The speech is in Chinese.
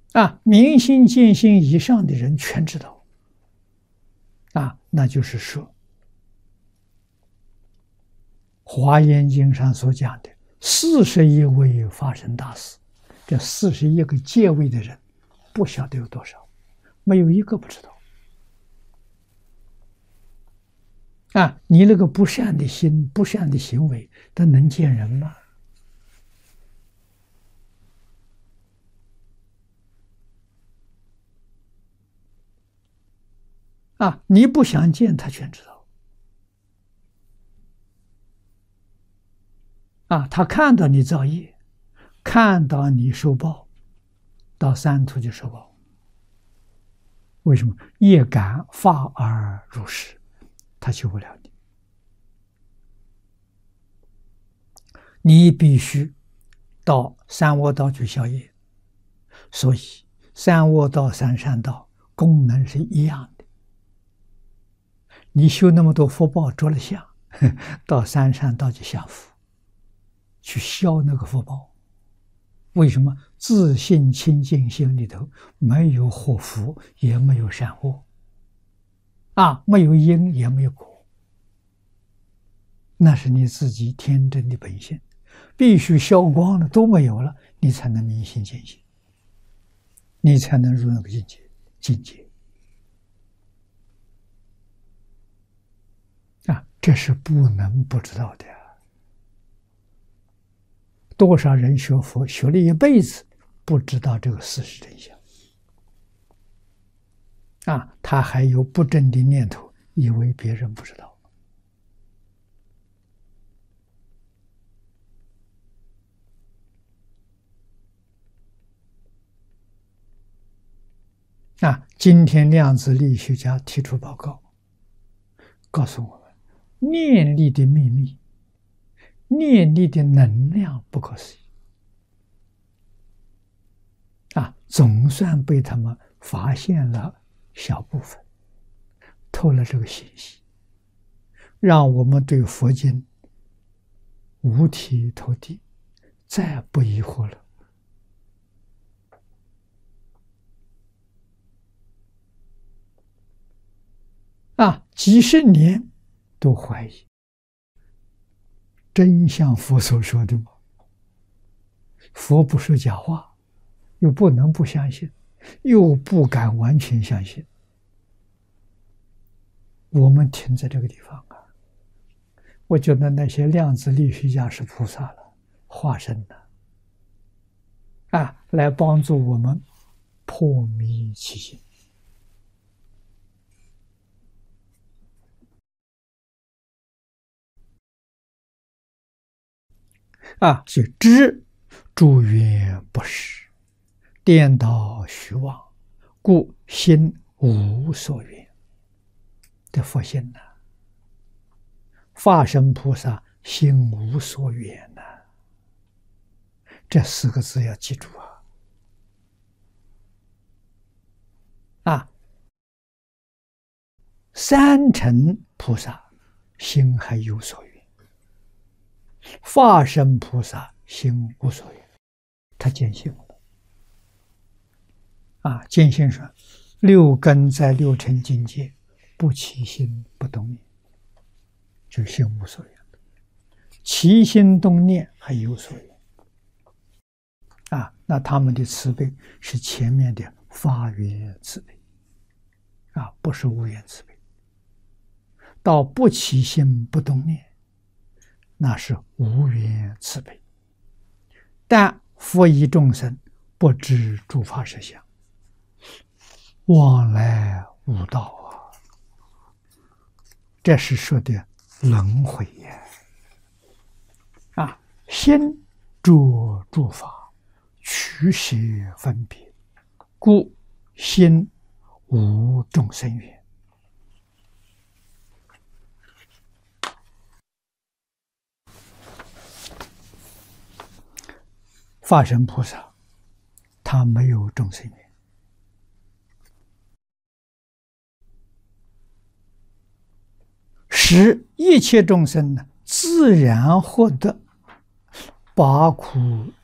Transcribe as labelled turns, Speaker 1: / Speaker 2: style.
Speaker 1: 明心见性以上的人全知道。那就是说，《华严经》上所讲的41位法身大士，这41个戒位的人，不晓得有多少，没有一个不知道。你那个不善的心、不善的行为，它能见人吗？你不想见，他全知道。他看到你造业，看到你受报，到三途就受报。为什么？业感发而入实，他救不了你。你必须到三恶道去消业，所以三恶道、三善道功能是一样的。你修那么多福报着了相，到三善道去享福，去消那个福报。为什么？自信清净心里头没有祸福，也没有善恶，没有因也没有果，那是你自己天真的本性，必须消光了，都没有了，你才能明心见性，你才能入那个境界。这是不能不知道的。多少人学佛学了一辈子，不知道这个事实真相。他还有不正的念头，以为别人不知道。今天量子力学家提出报告，告诉我们念力的秘密，念力的能量不可思议。总算被他们发现了小部分，透了这个信息，让我们对佛经五体投地，再不疑惑了。几十年都怀疑，真像佛所说的吗？佛不说假话，又不能不相信，又不敢完全相信。我们停在这个地方我觉得那些量子力学家是菩萨了，化身了，来帮助我们破迷起心。所以知诸缘不实，颠倒虚妄，故心无所缘。这佛性法身菩萨心无所缘这4个字要记住三乘菩萨心还有所缘，法身菩萨心无所缘，他见性了。见性说六根在六尘境界不起心不动念，就心无所缘；起心动念还有所缘。那他们的慈悲是前面的发愿慈悲，不是无缘慈悲。到不起心不动念，那是无缘慈悲。但佛以众生不知诸法实相，往来无道这是说的轮回心着诸法，取舍分别，故心无众生缘。法身菩萨他没有众生缘，使一切众生自然获得拔苦